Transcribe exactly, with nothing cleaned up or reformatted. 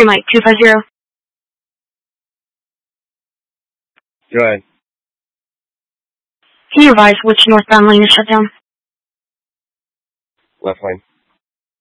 three Mike two five zero. Go ahead. Can you advise which northbound lane is shut down? Left lane.